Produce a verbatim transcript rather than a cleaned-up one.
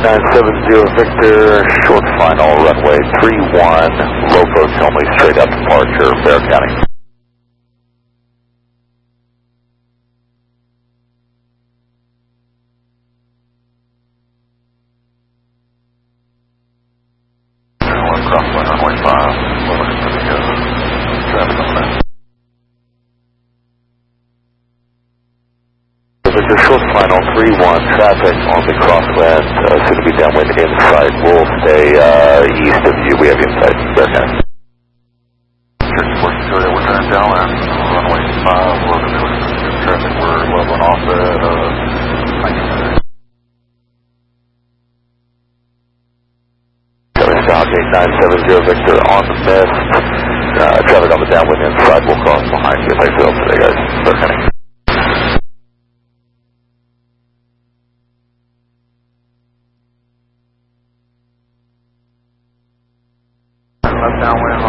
nine seven zero Victor, short final, runway three one, low approach only, straight up departure, Bear County. Crosswind runway five, limit to the uh, traffic on that. Victor, short final three one, traffic on the crosswind, uh, soon to be downwind inside. We'll stay uh, east of you. We have inside. Bear County. Church Sports Victoria, we're turning downwind, runway five, we're going to be traffic, we're leveling off at uh, ninety-nine. Southgate nine seven zero Victor on the mist. Uh, traffic on the downwind inside will cross behind you. Thanks for help today, guys. Bear County. Left downwind